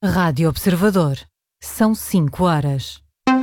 Rádio Observador. São 5 horas.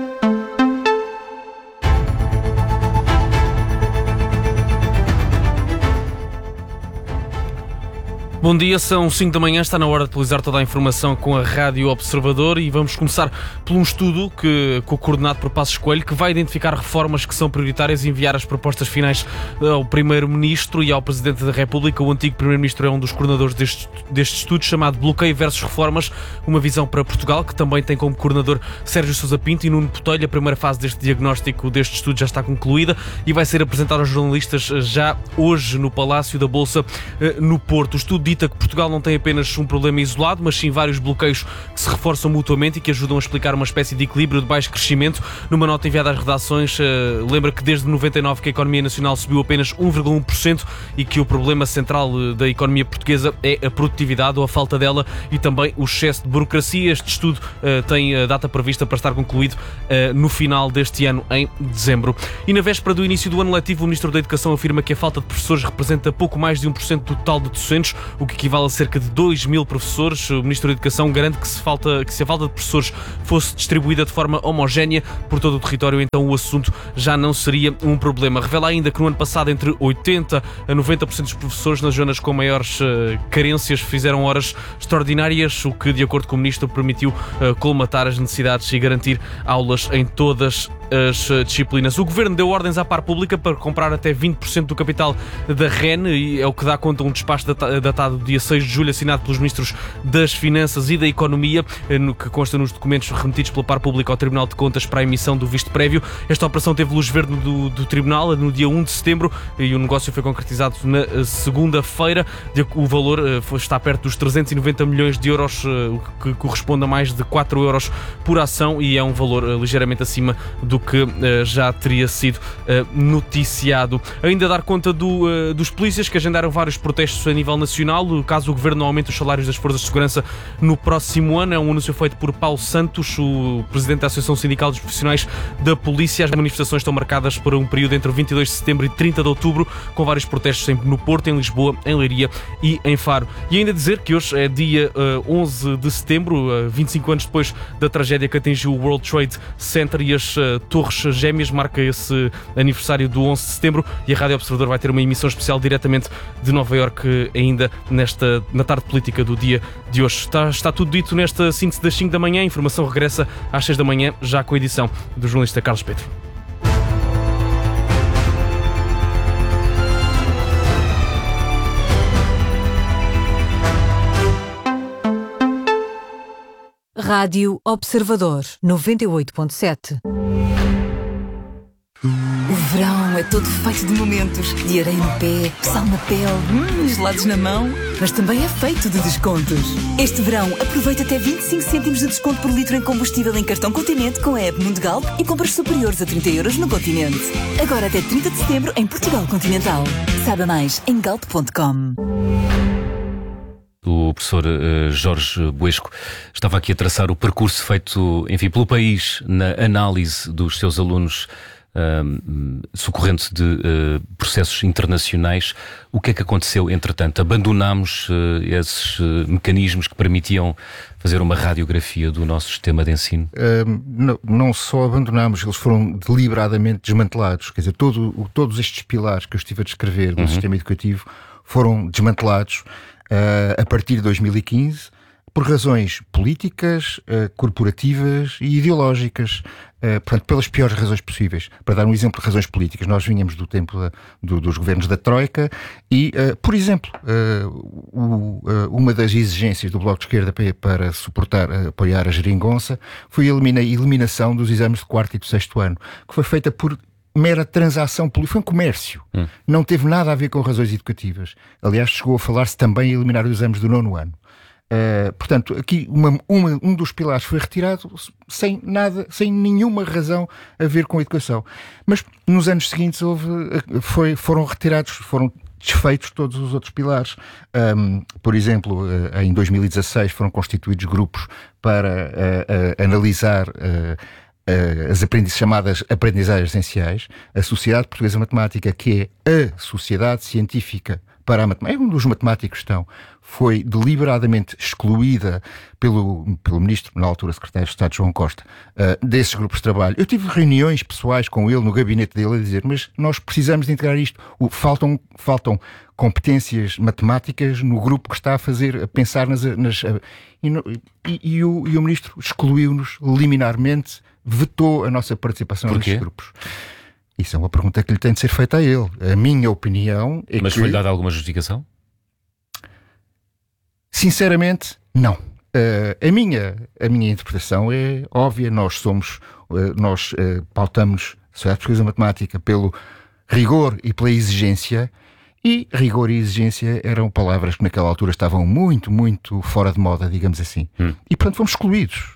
Bom dia, são 5 da manhã, está na hora de atualizar toda a informação com a Rádio Observador e vamos começar por um estudo coordenado por Passos Coelho, que vai identificar reformas que são prioritárias e enviar as propostas finais ao Primeiro-Ministro e ao Presidente da República. O antigo Primeiro-Ministro é um dos coordenadores deste estudo, chamado Bloqueio versus Reformas, uma visão para Portugal, que também tem como coordenador Sérgio Sousa Pinto e Nuno Botelho. A primeira fase deste diagnóstico, deste estudo, já está concluída e vai ser apresentada aos jornalistas já hoje no Palácio da Bolsa, no Porto. O estudo dita que Portugal não tem apenas um problema isolado, mas sim vários bloqueios que se reforçam mutuamente e que ajudam a explicar uma espécie de equilíbrio de baixo crescimento. Numa nota enviada às redações, lembra que desde 99 que a economia nacional subiu apenas 1,1% e que o problema central da economia portuguesa é a produtividade ou a falta dela e também o excesso de burocracia. Este estudo tem a data prevista para estar concluído no final deste ano, em dezembro. E na véspera do início do ano letivo, o Ministro da Educação afirma que a falta de professores representa pouco mais de 1% do total de docentes, o que equivale a cerca de 2.000 professores. O Ministro da Educação garante que se a falta de professores fosse distribuída de forma homogénea por todo o território, então o assunto já não seria um problema. Revela ainda que no ano passado entre 80% a 90% dos professores nas zonas com maiores carências fizeram horas extraordinárias, o que, de acordo com o Ministro, permitiu colmatar as necessidades e garantir aulas em todas as disciplinas. O Governo deu ordens à par pública para comprar até 20% do capital da REN e é o que dá conta um despacho datado do dia 6 de julho, assinado pelos Ministros das Finanças e da Economia, que consta nos documentos remetidos pela par pública ao Tribunal de Contas para a emissão do visto prévio. Esta operação teve luz verde do Tribunal no dia 1 de setembro e o negócio foi concretizado na segunda-feira. O valor está perto dos 390 milhões de euros, o que corresponde a mais de 4 euros por ação e é um valor ligeiramente acima do que já teria sido noticiado. Ainda dar conta dos polícias que agendaram vários protestos a nível nacional, caso o Governo não aumente os salários das forças de segurança no próximo ano. É um anúncio feito por Paulo Santos, o Presidente da Associação Sindical dos Profissionais da Polícia. As manifestações estão marcadas por um período entre 22 de setembro e 30 de outubro, com vários protestos sempre no Porto, em Lisboa, em Leiria e em Faro. E ainda dizer que hoje é dia 11 de setembro, 25 anos depois da tragédia que atingiu o World Trade Center e as Torres Gêmeas, marca esse aniversário do 11 de setembro e a Rádio Observador vai ter uma emissão especial diretamente de Nova Iorque ainda na tarde política do dia de hoje. Está tudo dito nesta síntese das 5 da manhã. A informação regressa às 6 da manhã, já com a edição do jornalista Carlos Pedro. Rádio Observador 98.7. O verão é todo feito de momentos, de areia no pé, sal na pele, gelados na mão, mas também é feito de descontos. Este verão aproveita até 25 cêntimos de desconto por litro em combustível em cartão Continente com a app Mundo Galp e compras superiores a 30 euros no Continente. Agora até 30 de setembro em Portugal Continental. Saiba mais em galp.com. O professor Jorge Buesco estava aqui a traçar o percurso feito, enfim, pelo país na análise dos seus alunos socorrendo-se de processos internacionais. O que é que aconteceu entretanto? Abandonámos esses mecanismos que permitiam fazer uma radiografia do nosso sistema de ensino? Não só abandonámos, eles foram deliberadamente desmantelados. Quer dizer, todos estes pilares que eu estive a descrever do sistema educativo foram desmantelados a partir de 2015 por razões políticas, corporativas e ideológicas. Portanto, pelas piores razões possíveis. Para dar um exemplo de razões políticas, nós vínhamos do tempo dos governos da Troika e, por exemplo, uma das exigências do Bloco de Esquerda para apoiar a geringonça foi a eliminação dos exames de quarto e do sexto ano, que foi feita por mera transação política, foi um comércio. Não teve nada a ver com razões educativas. Aliás, chegou a falar-se também em eliminar os exames do nono ano. Portanto, aqui um dos pilares foi retirado sem nenhuma razão a ver com a educação. Mas nos anos seguintes foram desfeitos todos os outros pilares. Por exemplo, em 2016 foram constituídos grupos para analisar as chamadas aprendizagens essenciais. A Sociedade Portuguesa de Matemática, que é a sociedade científica para a matemática, onde os matemáticos estão, foi deliberadamente excluída pelo ministro, na altura secretário de Estado, João Costa, desses grupos de trabalho. Eu tive reuniões pessoais com ele no gabinete dele a dizer, mas nós precisamos de integrar isto. Faltam competências matemáticas no grupo que está a pensar e o ministro excluiu-nos liminarmente, vetou a nossa participação nesses grupos. Isso é uma pergunta que lhe tem de ser feita a ele. A minha opinião é Mas foi-lhe dada alguma justificação? Sinceramente, não. A minha interpretação é óbvia. Nós pautamos a Sociedade Portuguesa de Matemática pelo rigor e pela exigência, e rigor e exigência eram palavras que naquela altura estavam muito, muito fora de moda, digamos assim. E, portanto, fomos excluídos.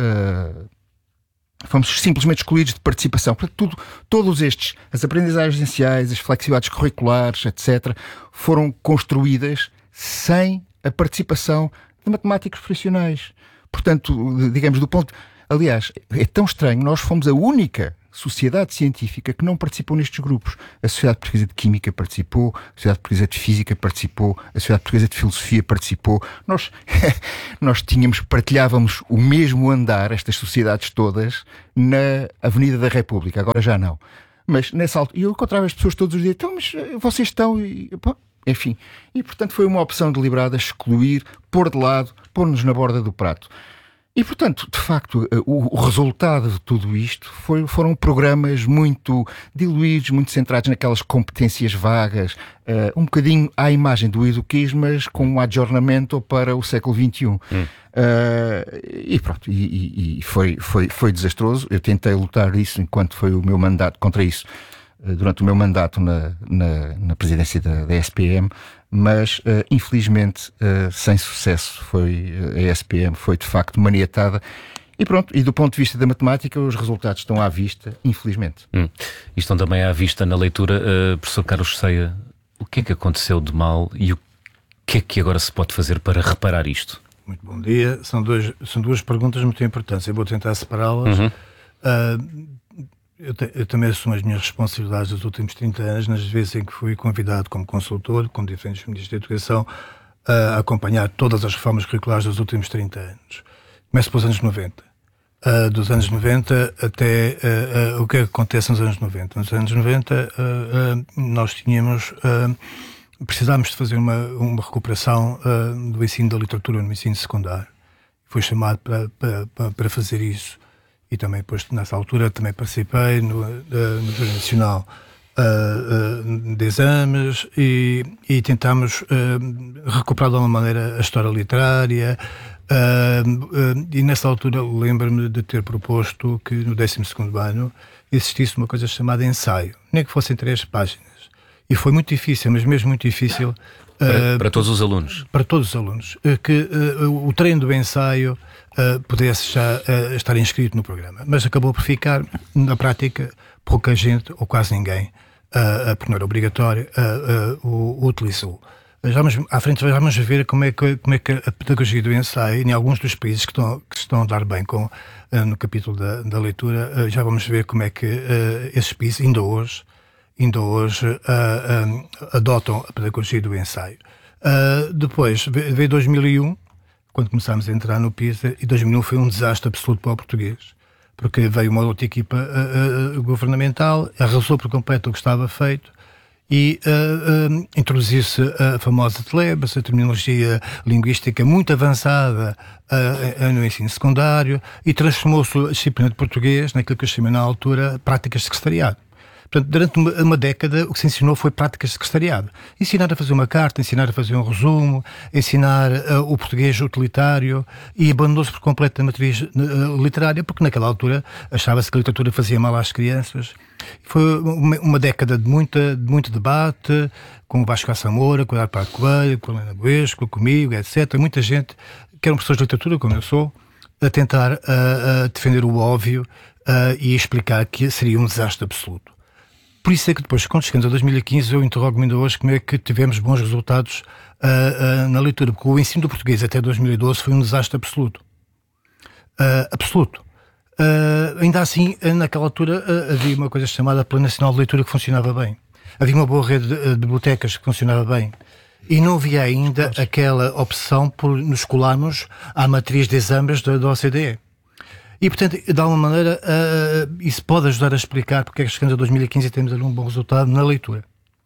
Fomos simplesmente excluídos de participação. Portanto, as aprendizagens essenciais, as flexibilidades curriculares, etc., foram construídas sem a participação de matemáticos profissionais. Portanto, digamos, aliás, é tão estranho, nós fomos a única sociedade científica que não participou nestes grupos. A Sociedade Portuguesa de Química participou, a Sociedade Portuguesa de Física participou, a Sociedade Portuguesa de Filosofia participou. Nós partilhávamos o mesmo andar, estas sociedades todas, na Avenida da República. Agora já não. Mas nessa altura, eu encontrava as pessoas todos os dias, então, mas vocês estão... Enfim, e portanto foi uma opção deliberada excluir, pôr de lado, pôr-nos na borda do prato. E portanto, de facto, o resultado de tudo isto foram programas muito diluídos, muito centrados naquelas competências vagas, um bocadinho à imagem do eduquismo, mas com um adjornamento para o século XXI. E pronto, foi desastroso. Eu tentei lutar isso enquanto foi o meu mandato contra isso. Durante o meu mandato na presidência da SPM, mas infelizmente sem sucesso. A SPM foi de facto maniatada e pronto, e do ponto de vista da matemática os resultados estão à vista, infelizmente. E estão também à vista na leitura. Professor Carlos Ceia, o que é que aconteceu de mal e o que é que agora se pode fazer para reparar isto? Muito bom dia, são duas perguntas muito importantes, eu vou tentar separá-las. Eu também assumo as minhas responsabilidades dos últimos 30 anos, nas vezes em que fui convidado como consultor, com diferentes ministros da Educação, a acompanhar todas as reformas curriculares dos últimos 30 anos. Começo pelos anos 90. Dos anos 90 até o que acontece nos anos 90. Nos anos 90 nós precisámos de fazer uma recuperação do ensino da literatura no ensino secundário. Fui chamado para fazer isso. E também, depois, nessa altura, também participei no Júri Nacional de Exames e tentámos recuperar de alguma maneira a história literária. E nessa altura lembro-me de ter proposto que no 12º ano existisse uma coisa chamada ensaio, nem que fossem 3 páginas. E foi muito difícil, mas mesmo muito difícil. Para todos os alunos? Para todos os alunos. Que o treino do ensaio pudesse já estar inscrito no programa. Mas acabou por ficar, na prática, pouca gente, ou quase ninguém, porque não era obrigatório, o utilizou. À frente vamos ver como é que a pedagogia do ensaio, em alguns dos países que estão a dar bem no capítulo da leitura, já vamos ver como é que esses países, ainda hoje adotam a pedagogia do ensaio. Depois veio 2001, quando começámos a entrar no PISA, e 2001 foi um desastre absoluto para o português, porque veio uma outra equipa governamental, arrasou por completo o que estava feito e introduziu-se a famosa TLEBS, a terminologia linguística muito avançada no ensino secundário, e transformou-se a disciplina de português naquilo que eu chamei na altura práticas de secretariado. Portanto, durante uma década o que se ensinou foi práticas de secretariado. Ensinar a fazer uma carta, ensinar a fazer um resumo, ensinar o português utilitário, e abandonou-se por completo a matriz literária, porque naquela altura achava-se que a literatura fazia mal às crianças. Foi uma década de muito debate, com o Vasco Assamora, com o Arpado Coelho, com a Helena Boesco, comigo, etc. Muita gente, que eram professores de literatura, como eu sou, a tentar defender o óbvio e explicar que seria um desastre absoluto. Por isso é que depois, quando chegamos a 2015, eu interrogo-me ainda hoje como é que tivemos bons resultados na leitura, porque o ensino do português até 2012 foi um desastre absoluto. Absoluto. Ainda assim, naquela altura, havia uma coisa chamada Plano Nacional de Leitura que funcionava bem. Havia uma boa rede de bibliotecas que funcionava bem. E não havia ainda aquela opção por nos colarmos à matriz de exames da OCDE. E, portanto, de alguma maneira, isso pode ajudar a explicar porque é que chegamos a 2015 e temos ali um bom resultado na leitura.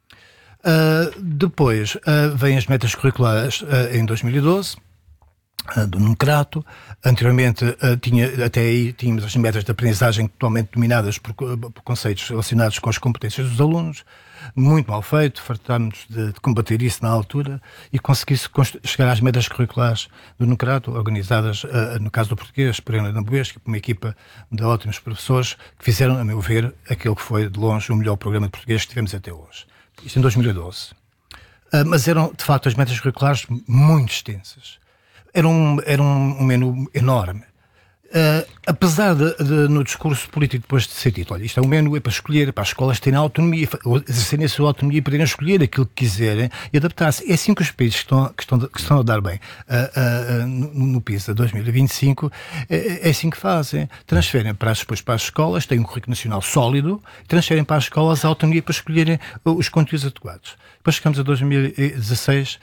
Depois, vêm as metas curriculares em 2012, do Nucrato. Anteriormente, até aí tínhamos as metas de aprendizagem totalmente dominadas por conceitos relacionados com as competências dos alunos. Muito mal feito, fartámos de combater isso na altura e conseguir-se chegar às metas curriculares do Nucrato, organizadas, no caso do português, por Helena Boeschi, por uma equipa de ótimos professores que fizeram, a meu ver, aquele que foi de longe o melhor programa de português que tivemos até hoje. Isto em 2012. Mas eram, de facto, as metas curriculares muito extensas. Era um menu enorme. Apesar de no discurso político depois de ser dito, olha, isto é um menu, é para escolher, é para as escolas terem autonomia, exercerem a sua autonomia e poderem escolher aquilo que quiserem e adaptar-se. É assim que os países que estão a dar bem no PISA 2025, é assim que fazem. Transferem depois para as escolas, têm um currículo nacional sólido, transferem para as escolas a autonomia para escolherem os conteúdos adequados. Depois chegamos a 2016,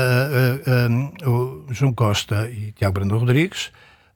o João Costa e Tiago Brandão Rodrigues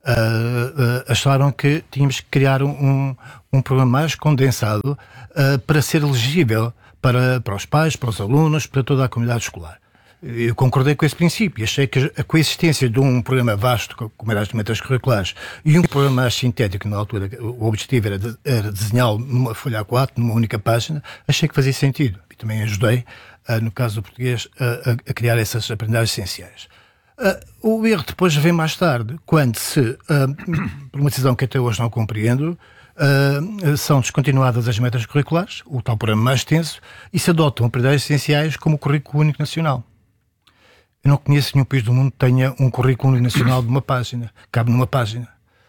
acharam que tínhamos que criar um programa mais condensado para ser elegível para os pais, para os alunos, para toda a comunidade escolar. Eu concordei com esse princípio e achei que a coexistência de um programa vasto, como era as metas curriculares, e um programa mais sintético, na altura o objetivo era desenhá-lo numa folha A4, numa única página, achei que fazia sentido. E também ajudei, no caso do português, a criar essas aprendizagens essenciais. O erro depois vem mais tarde, quando por uma decisão que até hoje não compreendo, são descontinuadas as metas curriculares, o tal programa mais extenso, e se adotam aprendizagens essenciais como o Currículo Único Nacional. Eu não conheço nenhum país do mundo que tenha um Currículo Único Nacional de uma página, cabe numa página.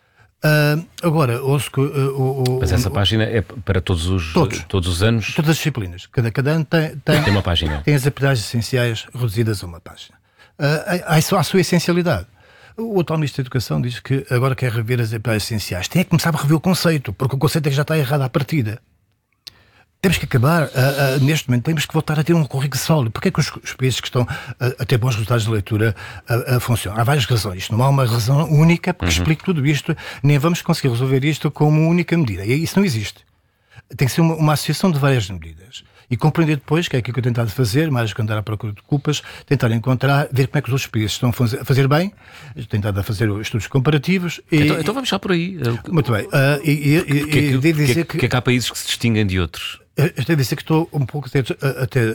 Agora, ouço que... Mas essa página é para todos os anos? Todas as disciplinas. Cada ano tem uma página. Tem as aprendizagens essenciais reduzidas a uma página. À sua essencialidade. O atual Ministro da Educação diz que agora quer rever as aprendizagens essenciais. Tem que começar a rever o conceito, porque o conceito é que já está errado à partida. Temos que acabar, neste momento, temos que voltar a ter um currículo sólido. Porque é que os países que estão a ter bons resultados de leitura funcionam? Há várias razões. Não há uma razão única que explique tudo isto. Nem vamos conseguir resolver isto como uma única medida. E isso não existe. Tem que ser uma associação de várias medidas. E compreender depois, que é aquilo que eu tenho tentado fazer, mais que andar à procura de culpas, tentar encontrar, ver como é que os outros países estão a fazer bem, tentado a fazer estudos comparativos. Então vamos já por aí. Muito bem. Devo dizer que é que há países que se distinguem de outros? Eu devo dizer que estou um pouco até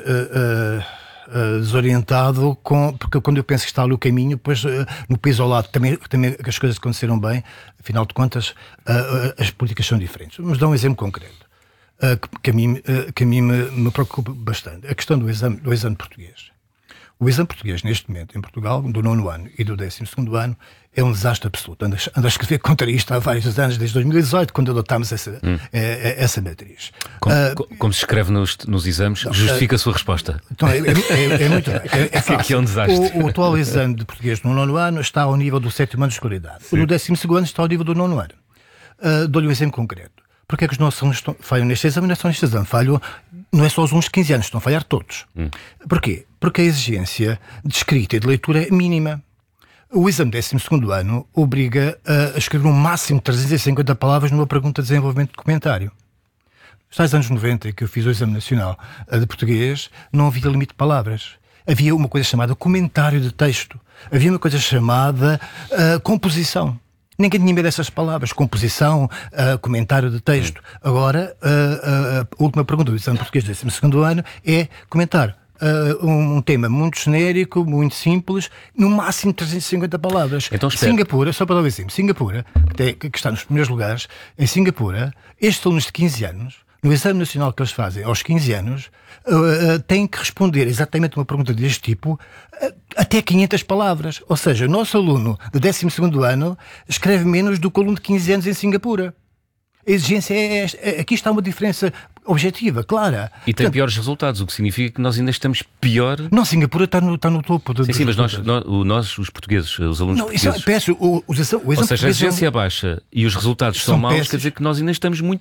desorientado, porque quando eu penso que está ali o caminho, depois no país ao lado também as coisas aconteceram bem, afinal de contas as políticas são diferentes. Vamos dar um exemplo concreto. Que a mim me preocupa bastante. A questão do exame português. O exame português, neste momento, em Portugal, do 9º ano e do 12º ano, é um desastre absoluto. Ando a escrever contra isto há vários anos, desde 2018, quando adotámos essa matriz. Como se escreve nos exames, justifica a sua resposta. Então, é muito bem. É fácil. Que é um desastre. O atual exame de português no 9º ano está ao nível do 7º ano de escolaridade. No 12º ano está ao nível do 9º ano. Dou-lhe um exemplo concreto. Porque é que os nossos alunos falham neste exame? Não é só neste exame, falham, não é só os alunos de 15 anos, estão a falhar todos. Porquê? Porque a exigência de escrita e de leitura é mínima. O exame de 12º ano obriga a escrever um máximo de 350 palavras numa pergunta de desenvolvimento de documentário. Nos tais anos 90, que eu fiz o exame nacional de português, não havia limite de palavras. Havia uma coisa chamada comentário de texto. Havia uma coisa chamada composição. Ninguém tinha medo dessas palavras, composição, comentário de texto. Agora, a última pergunta do exame português do 12º ano é comentar um tema muito genérico, muito simples, no máximo 350 palavras. Então, Singapura, só para dar um exemplo, Singapura, que está nos primeiros lugares, em Singapura, estes alunos de 15 anos, no exame nacional que eles fazem aos 15 anos, têm que responder exatamente uma pergunta deste tipo até 500 palavras. Ou seja, o nosso aluno de 12º ano escreve menos do que o aluno de 15 anos em Singapura. A exigência é esta. Aqui está uma diferença objetiva, clara. E tem piores resultados, o que significa que nós ainda estamos pior... Não, Singapura está no topo. Sim, mas nós, os portugueses, os alunos portugueses... Peço, o exame ou seja, a exigência baixa e os resultados são maus, quer dizer que nós ainda estamos muito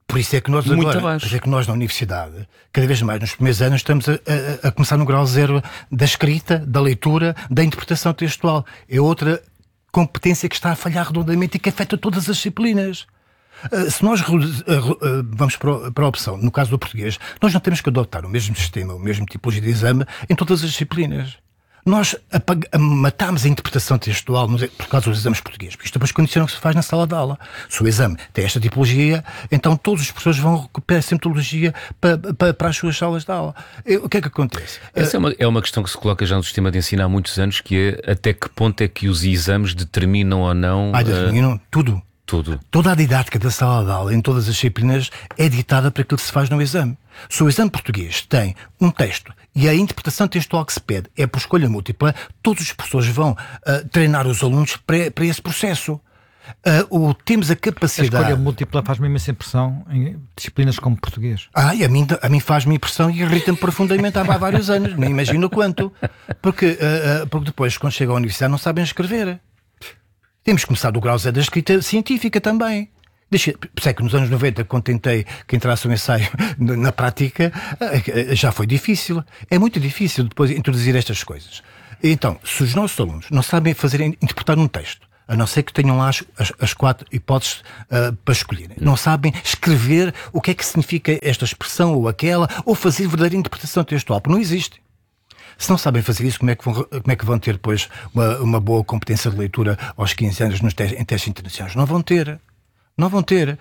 Por isso é que nós Muito agora, abaixo. por isso é que nós na universidade, cada vez mais nos primeiros anos, estamos a começar no grau zero da escrita, da leitura, da interpretação textual. É outra competência que está a falhar redondamente e que afeta todas as disciplinas. Se nós vamos para a opção, no caso do português, nós não temos que adotar o mesmo sistema, o mesmo tipologia de exame em todas as disciplinas. Nós matamos a interpretação textual por causa dos exames portugueses, porque isto depois condiciona o que se faz na sala de aula. Se o exame tem esta tipologia, então todos os professores vão recuperar essa metodologia para as suas salas de aula. O que é que acontece? Essa é uma questão que se coloca já no sistema de ensino há muitos anos, que é até que ponto é que os exames determinam ou não... Determinam tudo. Tudo. Toda a didática da sala de aula, em todas as disciplinas, é ditada por aquilo que se faz no exame. Se o exame português tem um texto e a interpretação textual que se pede é por escolha múltipla, todos os professores vão treinar os alunos para esse processo. Temos a capacidade... A escolha múltipla faz-me imensa impressão em disciplinas como português. A mim faz-me impressão e irrita-me profundamente há vários anos. Nem imagino quanto. Porque depois, quando chegam à universidade, não sabem escrever. Temos começado o grau zero da escrita científica também. Por isso é que nos anos 90, quando tentei que entrasse um ensaio na prática, já foi difícil. É muito difícil depois introduzir estas coisas. Então, se os nossos alunos não sabem interpretar um texto, a não ser que tenham lá as 4 hipóteses para escolherem, não sabem escrever o que é que significa esta expressão ou aquela, ou fazer verdadeira interpretação textual, porque não existe. Se não sabem fazer isso, como é que vão ter depois uma boa competência de leitura aos 15 anos em testes internacionais? Não vão ter. Não vão ter.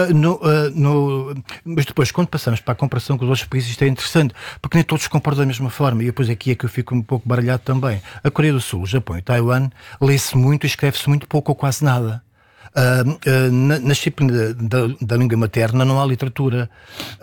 Mas depois, quando passamos para a comparação com os outros países, isto é interessante, porque nem todos se comportam da mesma forma, e depois aqui é que eu fico um pouco baralhado também. A Coreia do Sul, o Japão e Taiwan lê-se muito e escreve-se muito pouco ou quase nada. Na disciplina da língua materna não há literatura.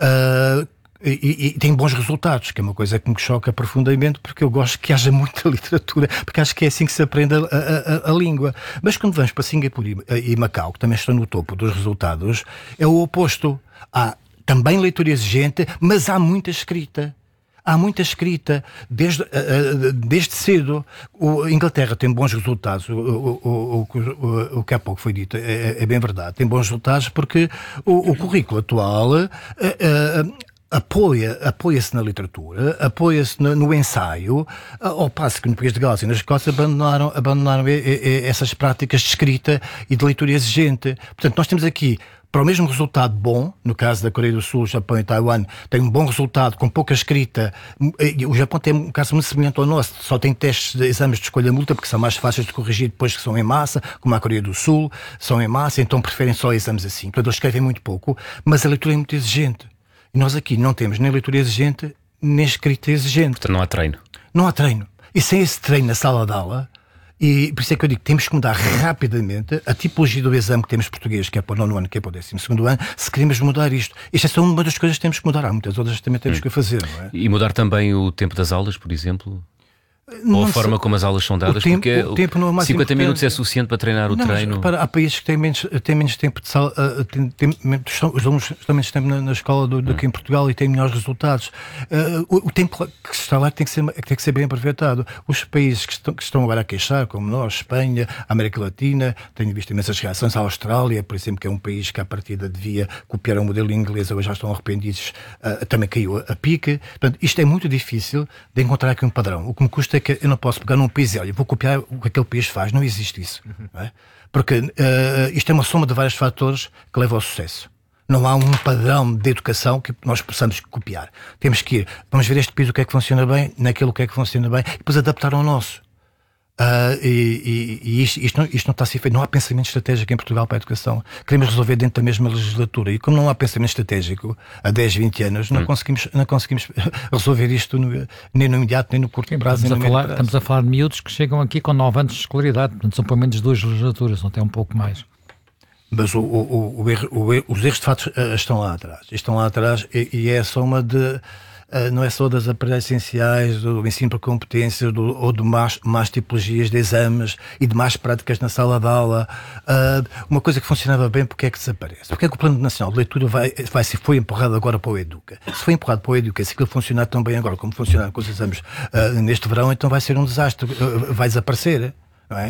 E tem bons resultados, que é uma coisa que me choca profundamente, porque eu gosto que haja muita literatura, porque acho que é assim que se aprende a língua. Mas quando vamos para Singapura e Macau, que também estão no topo dos resultados, é o oposto. Há também leitura exigente, mas há muita escrita. Há muita escrita, desde cedo. A Inglaterra tem bons resultados, o que há pouco foi dito é bem verdade, tem bons resultados porque o currículo atual... apoia-se na literatura, apoia-se no ensaio, ao passo que no país de Gales e na Escócia abandonaram essas práticas de escrita e de leitura exigente. Portanto, nós temos aqui, para o mesmo resultado bom, no caso da Coreia do Sul, Japão e Taiwan, tem um bom resultado com pouca escrita. O Japão tem um caso muito semelhante ao nosso, só tem testes de exames de escolha múltipla, porque são mais fáceis de corrigir depois que são em massa, como a Coreia do Sul, são em massa, então preferem só exames assim. Portanto, eles escrevem muito pouco, mas a leitura é muito exigente. E nós aqui não temos nem leitura exigente, nem escrita exigente. Portanto, não há treino. Não há treino. E sem esse treino na sala de aula, e por isso é que eu digo que temos que mudar rapidamente a tipologia do exame que temos português, que é para o 9º ano, que é para o 12º ano, se queremos mudar isto. Isto é só uma das coisas que temos que mudar. Há muitas outras que também temos que fazer, não é? E mudar também o tempo das aulas, por exemplo? Ou a forma como as aulas são dadas, porque o tempo não é mais 50 minutos é suficiente para treinar o treino. Repara, há países que têm menos tempo de sala, os alunos estão menos tempo na escola do que em Portugal e têm melhores resultados. O tempo que está lá tem que ser bem aproveitado. Os países que estão agora a queixar, como nós, Espanha, América Latina, tenho visto imensas reações. A Austrália, por exemplo, que é um país que à partida devia copiar o modelo inglês, hoje já estão arrependidos, também caiu a pique. Portanto, isto é muito difícil de encontrar aqui um padrão. O que me custa é que eu não posso pegar num país e olha, vou copiar o que aquele país faz. Não existe isso. Não é? Porque isto é uma soma de vários fatores que levam ao sucesso. Não há um padrão de educação que nós possamos copiar. Temos que ir, vamos ver este país o que é que funciona bem, naquilo o que é que funciona bem, e depois adaptar ao nosso. Isto não está a ser feito. Não há pensamento estratégico em Portugal para a educação. Queremos resolver dentro da mesma legislatura. E como não há pensamento estratégico há 10, 20 anos, não conseguimos resolver isto nem no imediato, nem no curto prazo. Estamos a falar de miúdos que chegam aqui com 9 anos de escolaridade, portanto são pelo menos 2 legislaturas, não até um pouco mais. Mas os erros de fato estão lá atrás. Estão lá atrás e é só uma de... não é só das aprendizagens essenciais, do ensino para competências, ou de más tipologias de exames e de más práticas na sala de aula. Uma coisa que funcionava bem, porque é que desaparece? Porque é que o Plano Nacional de Leitura foi empurrado agora para o Educa? Se foi empurrado para o Educa, se aquilo funcionar tão bem agora como funcionar com os exames neste verão, então vai ser um desastre, vai desaparecer, não é?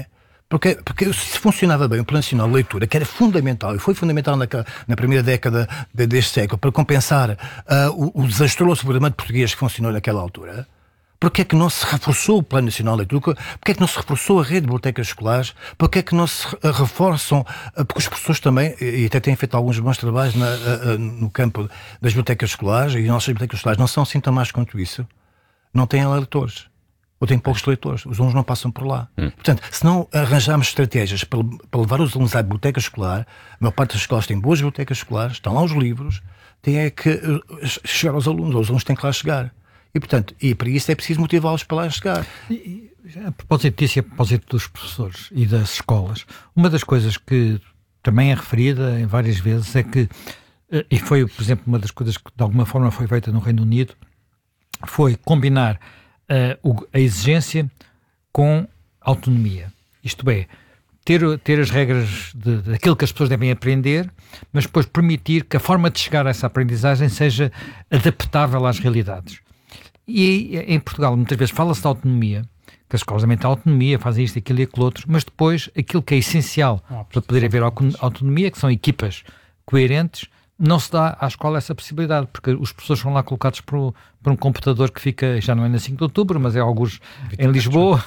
Porque se funcionava bem o Plano Nacional de Leitura, que era fundamental, e foi fundamental na primeira década deste século, para compensar o desastroso programa de português que funcionou naquela altura, porque é que não se reforçou o Plano Nacional de Leitura? Porque é que não se reforçou a rede de bibliotecas escolares? Porque é que não se reforçam? Porque os professores também, e até têm feito alguns bons trabalhos no campo das bibliotecas escolares, e as nossas bibliotecas escolares não são assim tão más quanto isso. Não têm leitores. Ou têm poucos leitores, os alunos não passam por lá. Portanto, se não arranjarmos estratégias para levar os alunos à biblioteca escolar, a maior parte das escolas tem boas bibliotecas escolares, estão lá os livros, tem que chegar aos alunos, os alunos têm que lá chegar. E, portanto, para isso é preciso motivá-los para lá chegar. A propósito disso e a propósito dos professores e das escolas, uma das coisas que também é referida em várias vezes é que, e foi, por exemplo, uma das coisas que de alguma forma foi feita no Reino Unido, foi combinar a exigência com autonomia. Isto é, ter as regras daquilo que as pessoas devem aprender, mas depois permitir que a forma de chegar a essa aprendizagem seja adaptável às realidades. E em Portugal muitas vezes fala-se de autonomia, que as escolas também têm autonomia, fazem isto, aquilo e aquilo outro, mas depois aquilo que é essencial para poder haver autonomia, que são equipas coerentes, não se dá à escola essa possibilidade, porque os professores são lá colocados por um computador que fica, já não é na 5 de outubro, mas é alguns em Lisboa,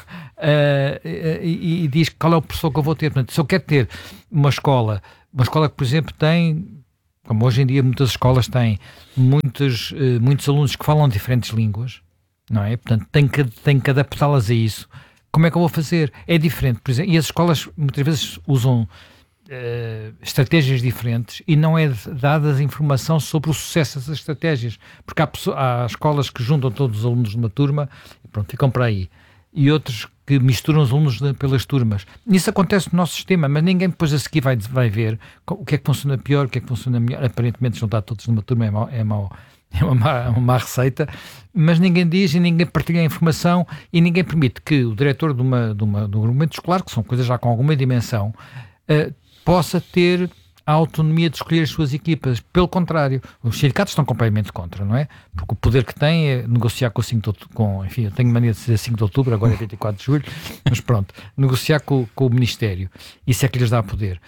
e diz qual é o professor que eu vou ter. Portanto, se eu quero ter uma escola que, por exemplo, tem, como hoje em dia muitas escolas têm, muitos alunos que falam diferentes línguas, não é? Portanto, tenho que adaptá-las a isso. Como é que eu vou fazer? É diferente, por exemplo, e as escolas muitas vezes usam estratégias diferentes e não é dada informação sobre o sucesso dessas estratégias, porque há escolas que juntam todos os alunos de uma turma e pronto, ficam para aí, e outros que misturam os alunos pelas turmas. Isso acontece no nosso sistema, mas ninguém depois a seguir vai ver o que é que funciona pior, o que é que funciona melhor. Aparentemente juntar todos numa turma é uma má receita, mas ninguém diz e ninguém partilha a informação e ninguém permite que o diretor de um argumento escolar, que são coisas já com alguma dimensão, possa ter a autonomia de escolher as suas equipas. Pelo contrário, os sindicatos estão completamente contra, não é? Porque o poder que têm é negociar com o 5 de outubro, enfim, eu tenho mania de dizer 5 de outubro, agora é 24 de julho, mas pronto, negociar com o Ministério. Isso é que lhes dá poder.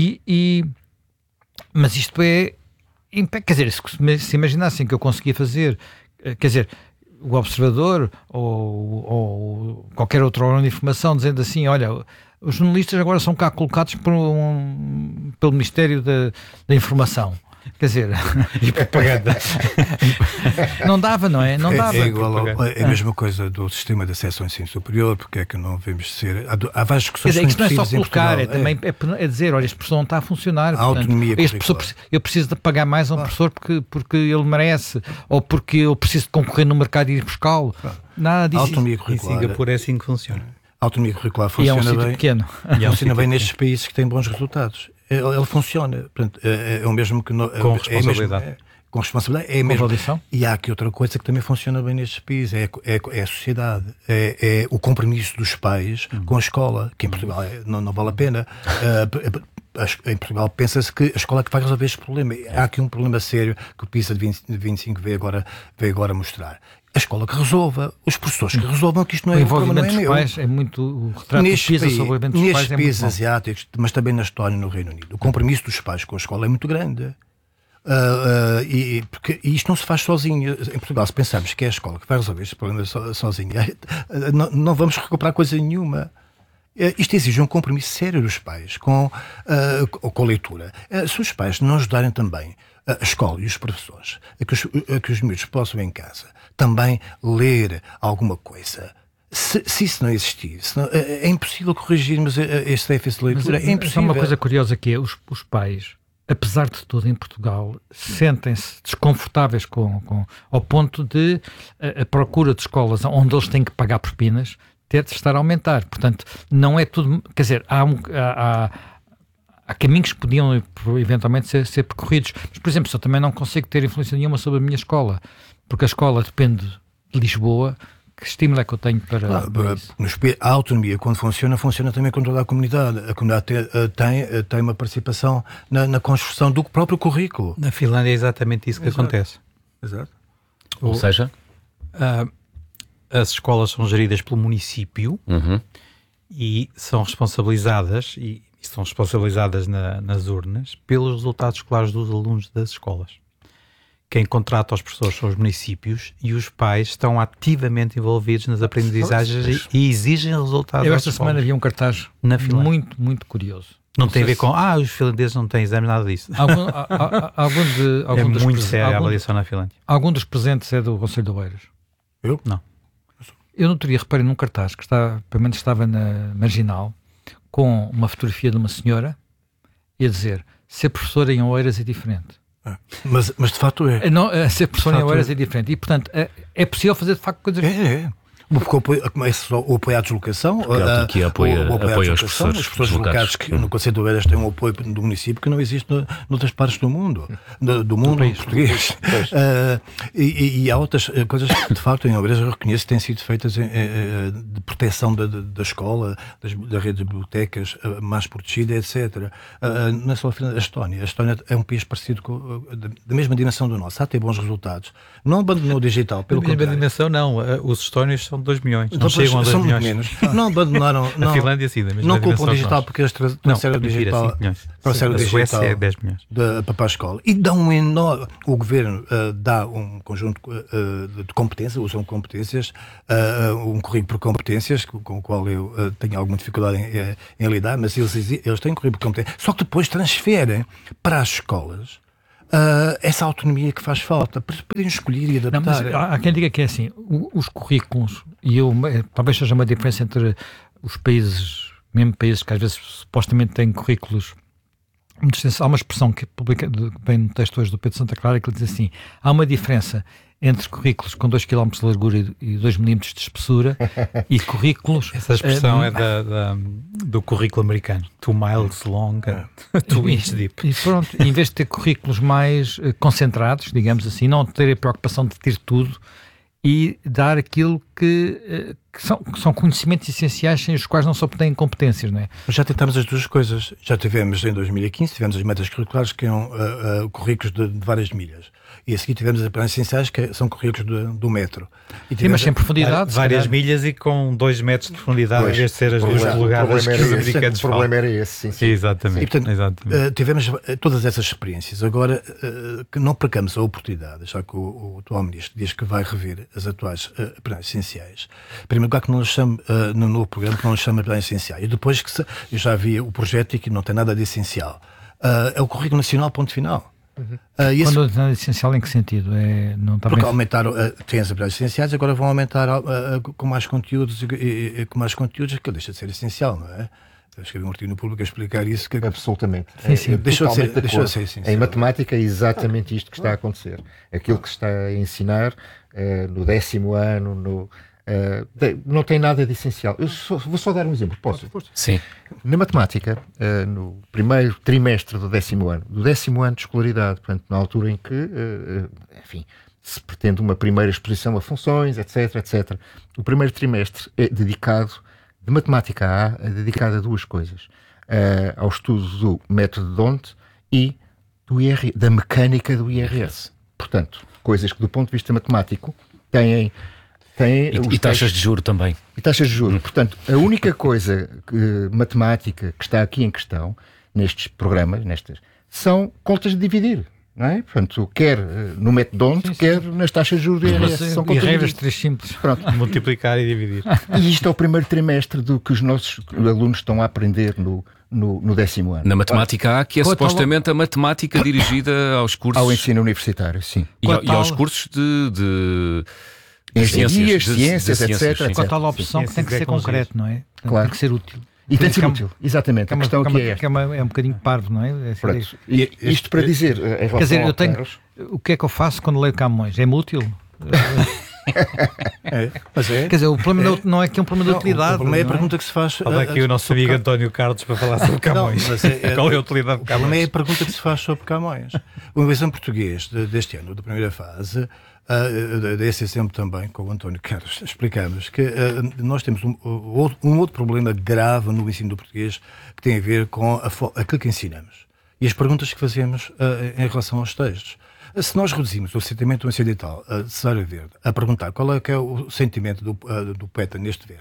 Mas isto quer dizer, se imaginassem que eu conseguia fazer, quer dizer, o Observador ou qualquer outro órgão de informação dizendo assim, olha, os jornalistas agora são cá colocados pelo Ministério da Informação. Quer dizer, e propaganda. Não dava, não é? Não dava. É a mesma coisa do sistema de acesso ao ensino superior, porque é que não devemos ser. Há várias discussões. Quer dizer, isto não é só colocar, é dizer, olha, este professor não está a funcionar. A autonomia curricular. Eu preciso de pagar mais a um professor porque ele merece, ou porque eu preciso de concorrer no mercado e ir buscá-lo. Nada disso. A autonomia curricular. Em Singapura é assim que funciona. A autonomia curricular funciona bem. Pequeno. Funciona bem nestes países que têm bons resultados. Ele funciona. Portanto, é o mesmo que... Com responsabilidade. Com responsabilidade. É mesmo. E há aqui outra coisa que também funciona bem nestes países. É a sociedade. É o compromisso dos pais com a escola, que em Portugal não vale a pena. Em Portugal pensa-se que a escola é que vai resolver este problema. Há aqui um problema sério que o PISA de 25 veio agora mostrar. A escola que resolva, os professores que resolvam, que isto não é o envolvimento problema, não é dos pais é muito o retrato do PISA sobre o envolvimento dos pais. Nestes países asiáticos, mas também na história no Reino Unido, o compromisso dos pais com a escola é muito grande. Porque isto não se faz sozinho. Em Portugal, se pensarmos que é a escola que vai resolver este problema sozinha, não vamos recuperar coisa nenhuma. Isto exige um compromisso sério dos pais com a leitura. Se os pais não ajudarem também a escola e os professores a que os miúdos possam em casa também ler alguma coisa, se isso não existir, é impossível corrigirmos este déficit de leitura. Mas, é impossível. uma coisa curiosa que é, os pais, apesar de tudo, em Portugal, sentem-se desconfortáveis ao ponto de a procura de escolas onde eles têm que pagar propinas ter de estar a aumentar. Portanto, não é tudo... Quer dizer, há caminhos que podiam eventualmente ser percorridos. Mas, por exemplo, se eu também não consigo ter influência nenhuma sobre a minha escola, porque a escola depende de Lisboa, que estímulo é que eu tenho para isso? A autonomia, quando funciona também com toda a comunidade. A comunidade tem uma participação na construção do próprio currículo. Na Finlândia é exatamente isso que acontece. Exato. Ou seja... as escolas são geridas pelo município e são responsabilizadas, e são responsabilizadas nas urnas, pelos resultados escolares dos alunos das escolas. Quem contrata os professores são os municípios e os pais estão ativamente envolvidos nas aprendizagens e exigem resultados. Eu esta semana vi um cartaz na Finlândia. muito, muito curioso. Não tem a ver com, os finlandeses não têm exame, nada disso. Algum dos muito séria a avaliação na Finlândia. Algum dos presentes é do Conselho de Oeiras? Eu? Não. Eu no outro dia reparei num cartaz que pelo menos estava na Marginal, com uma fotografia de uma senhora e a dizer: ser professora em Oeiras é diferente. Mas de facto é. Não, ser professor em Oeiras é diferente. E, portanto, é possível fazer de facto coisas... É. Começa o apoio à deslocação, que apoia os professores os professores locais que no Conselho de Oeiras têm um apoio do município que não existe noutras partes do mundo, do mundo país, português. E há outras coisas que de facto em Oeiras eu reconheço que têm sido feitas de proteção da escola, da rede de bibliotecas mais protegida, etc. Não é só a Estónia. A Estónia é um país parecido da mesma dimensão do nosso, há até bons resultados. Não abandonou o digital, pelo contrário. Na dimensão não, os estónios são 2 milhões, não chegam a 2 milhões. Menos. Não abandonaram. A Finlândia sim, da mesma não culpam o digital porque eles trouxeram o digital. 5 milhões. Trouxeram o digital. A Suécia é 10 milhões. Para a escola. E dá um enorme. O governo dá um conjunto de competências, usam competências, um currículo por competências, com o qual eu tenho alguma dificuldade em lidar, mas eles têm um currículo por competências. Só que depois transferem para as escolas essa autonomia que faz falta, para poderem escolher e adaptar. Não, mas há quem diga que é assim, os currículos, talvez seja uma diferença entre os países, mesmo países que às vezes supostamente têm currículos muito extensos. Há uma expressão que vem no texto hoje do Pedro Santa Clara que ele diz assim: há uma diferença entre currículos com 2 km de largura e 2 mm de espessura e currículos... Essa expressão é do currículo americano. 2 miles long, 2 inches deep. E pronto, em vez de ter currículos mais concentrados, digamos assim, não ter a preocupação de ter tudo e dar aquilo que são conhecimentos essenciais sem os quais não só têm competências, não é? Já tentámos as duas coisas. Já tivemos em 2015, tivemos as metas curriculares que eram currículos de várias milhas. E a seguir tivemos as aprendizagens essenciais que são currículos do metro. Sim, mas sem profundidade. Várias milhas e com 2 metros de profundidade, em vez de ser as duas polegadas que os americanos falam. O problema era esse, sim. Exatamente. E, portanto, tivemos todas essas experiências. Agora, que não percamos a oportunidade, já que o atual ministro diz que vai rever as atuais aprendizagens essenciais. Em primeiro lugar, que não lhe chame, no novo programa, que não lhe chame aprendizagens essenciais. E depois que eu já vi o projeto e que não tem nada de essencial. É o currículo nacional, ponto final. Quando não é essencial, em que sentido? Porque aumentaram, tem as aprendizagens essenciais, agora vão aumentar com mais conteúdos e com mais conteúdos, que deixa de ser essencial, não é? Eu escrevi um artigo no Público a explicar isso. Absolutamente. Sim. Deixou de ser essencial. Em matemática é exatamente isto que está a acontecer. Aquilo que se está a ensinar no 10º ano, não tem nada de essencial. Vou só dar um exemplo, posso? Sim. Na matemática, no primeiro trimestre do 10º ano, de escolaridade, portanto, na altura em que, enfim, se pretende uma primeira exposição a funções, etc. O primeiro trimestre é dedicado, de matemática A, é dedicado a duas coisas. Ao estudo do método de D'Hondt e da mecânica do IRS. Portanto, coisas que do ponto de vista matemático têm e taxas de juros também. E taxas de juros. Portanto, a única coisa matemática que está aqui em questão, nestes programas, são contas de dividir. Não é? Portanto, quer no método D'Hondt, quer nas taxas de juros do IRS. São contas regras 3 simples. Pronto. Multiplicar e dividir. E isto é o primeiro trimestre do que os nossos alunos estão a aprender no 10º ano. Na matemática A, que é supostamente a matemática dirigida aos cursos... Ao ensino universitário, sim. E aos cursos de engenharias, ciências, etc. Com a tal opção que tem que ser concreto, não é? Claro. Tem que ser útil. E tem que ser útil, exatamente. A questão aqui é esta. É um bocadinho parvo, não é? Isto para dizer, em relação quer dizer, ao Carlos... o que é que eu faço quando leio Camões? É-me útil? Quer dizer, o problema não é que é um problema de utilidade. O problema é a pergunta que se faz. Fala aqui o nosso amigo António Carlos para falar sobre Camões. Qual é a utilidade de Camões? O problema é a pergunta que se faz sobre Camões. O exame português deste ano, da primeira fase, desse exemplo também com o António Carlos, explicamos que nós temos um outro problema grave no ensino do português que tem a ver com aquilo que ensinamos e as perguntas que fazemos em relação aos textos. Se nós reduzimos o sentimento ocidental de Cesáreo Verde a perguntar qual é que é o sentimento do poeta neste verso,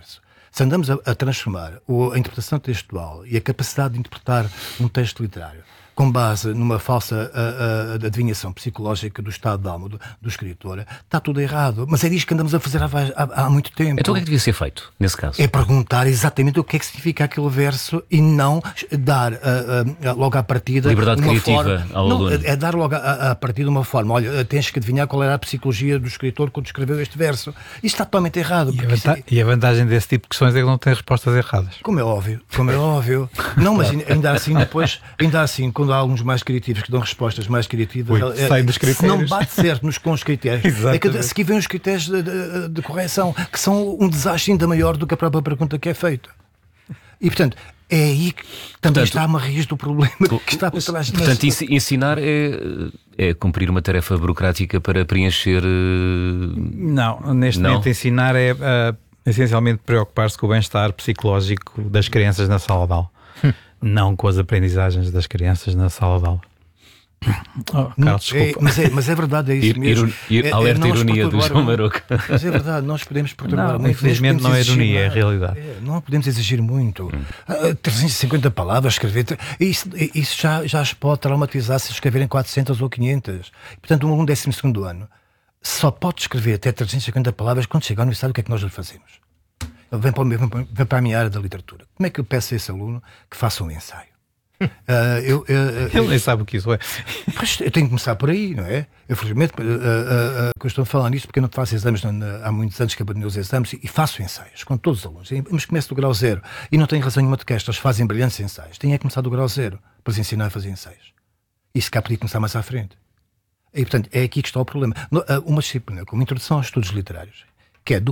Se andamos a transformar a interpretação textual e a capacidade de interpretar um texto literário com base numa falsa adivinhação psicológica do estado de alma do escritor, está tudo errado. Mas é disto que andamos a fazer há muito tempo. Então o que é que devia ser feito, nesse caso? É perguntar exatamente o que é que significa aquele verso e não dar logo à partida liberdade uma criativa forma, ao aluno. É dar logo à partida uma forma. Olha, tens que adivinhar qual era a psicologia do escritor quando escreveu este verso. Isto está totalmente errado. E a vantagem desse tipo de questões é que não tem respostas erradas. Como é óbvio. Não, mas ainda assim, quando há alguns mais criativos que dão respostas mais criativas, sai dos critérios. se não bate certo com os critérios, é que a seguir vêm os critérios de correção, que são um desastre ainda maior do que a própria pergunta que é feita. E, portanto, é aí que também está uma raiz do problema que está por trás disso. Portanto, ensinar é cumprir uma tarefa burocrática para preencher... Não, neste momento ensinar é essencialmente preocupar-se com o bem-estar psicológico das crianças na sala de aula. Não com as aprendizagens das crianças na sala de aula. Carlos, desculpa. Mas é verdade, é isso mesmo. Alerta ironia do João Maroco. Mas é verdade, nós podemos perturbar muito. Infelizmente não é ironia, é realidade. Não podemos exigir muito. 350 palavras, escrever. Isso já se pode traumatizar se escreverem 400 ou 500. Portanto, um aluno do 12º ano só pode escrever até 350 palavras quando chega à universidade. O que é que nós lhe fazemos? Ele vem para a minha área da literatura. Como é que eu peço a esse aluno que faça um ensaio? Ele nem sabe o que isso é. Pois, eu tenho que começar por aí, não é? Eu, felizmente, eu estou a falar nisto porque eu não faço exames há muitos anos que abandonei os exames e faço ensaios com todos os alunos. Mas começo do grau 0 e não tenho razão nenhuma de que estas fazem brilhantes ensaios. Tenho que começar do grau 0 para os ensinar a fazer ensaios. E se cá podia começar mais à frente. E, portanto, é aqui que está o problema. Uma disciplina como Introdução aos Estudos Literários, que é do